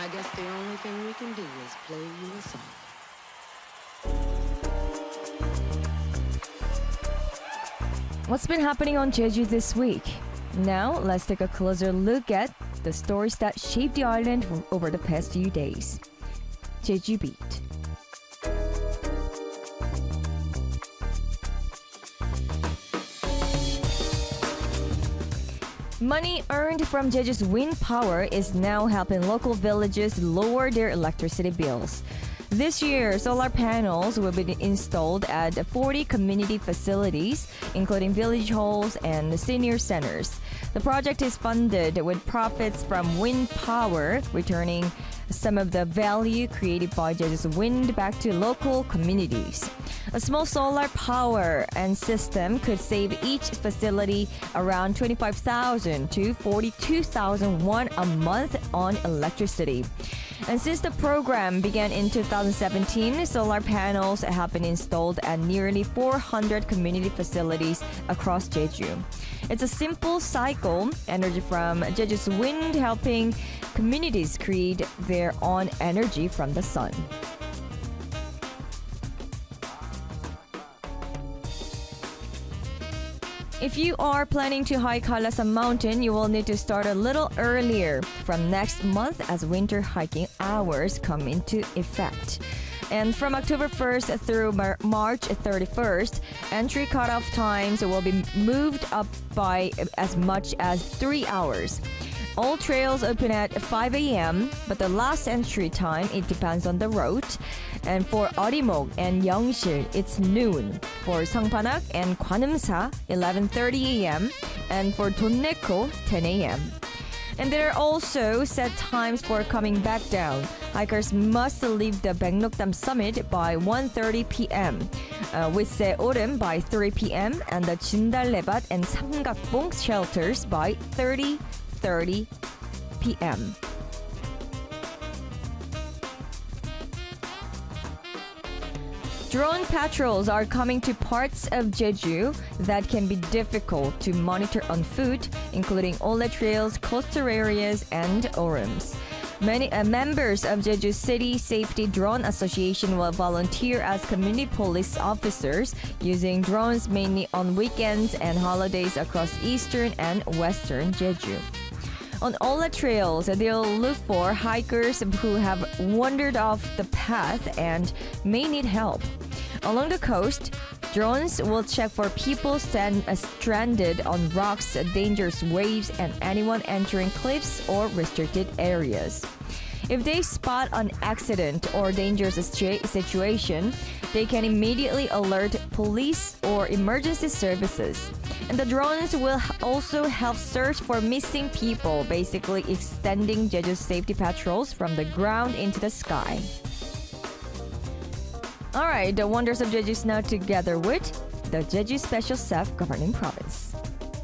I guess the only thing we can do is play you a song. What's been happening on Jeju this week? Now, let's take a closer look at the stories that shaped the island over the past few days. Jeju Beat. Money earned from Jeju's wind power is now helping local villages lower their electricity bills. This year, solar panels will be installed at 40 community facilities, including village halls and senior centers. The project is funded with profits from wind power, returning some of the value created by Jeju's wind back to local communities. A small solar power and system could save each facility around 25,000 to 42,000 won a month on electricity. And since the program began in 2017, solar panels have been installed at nearly 400 community facilities across Jeju. It's a simple cycle, energy from Jeju's wind helping communities create their own energy from the sun. If you are planning to hike Hallasan Mountain, you will need to start a little earlier from next month as winter hiking hours come into effect. And from October 1st through March 31st, entry cutoff times will be moved up by as much as 3 hours. All trails open at 5 a.m., but the last entry time, it depends on the route. And for Arimok and Yeongsil, it's noon. For Sangpanak and Gwanumsa, 11:30 a.m. And for Donneko, 10 a.m. And there are also set times for coming back down. Hikers must leave the Baeknokdam summit by 1:30 p.m., Witse Orem by 3 p.m., and the Jindal-lebat and Samgakbong shelters by 30 p.m. Drone patrols are coming to parts of Jeju that can be difficult to monitor on foot, including Ole trails, coastal areas, and Orems. Many members of Jeju City Safety Drone Association will volunteer as community police officers using drones mainly on weekends and holidays across eastern and western Jeju. On Ola trails, they'll look for hikers who have wandered off the path and may need help. Along the coast, drones will check for people stranded on rocks, dangerous waves, and anyone entering cliffs or restricted areas. If they spot an accident or dangerous situation, they can immediately alert police or emergency services. And the drones will also help search for missing people, basically extending Jeju's safety patrols from the ground into the sky. Alright, the wonders of Jeju is now together with the Jeju Special Self-Governing Province.